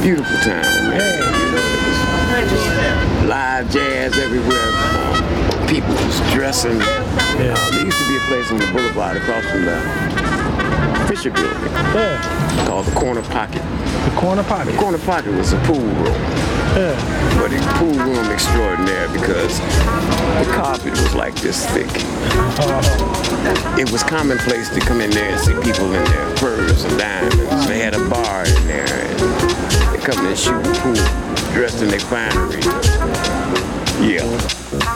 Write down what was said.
beautiful time, man. You know, it was live jazz everywhere. People was dressing. There used to be a place on the boulevard across from the Fisher Building called the Corner Pocket. The Corner Pocket? The Corner Pocket was a pool room. But a pool room extraordinaire because the carpet was like this thick. It was commonplace to come in there and see people in their furs and diamonds. They had a bar in there and they come in and shoot the pool dressed in their finery. Yeah.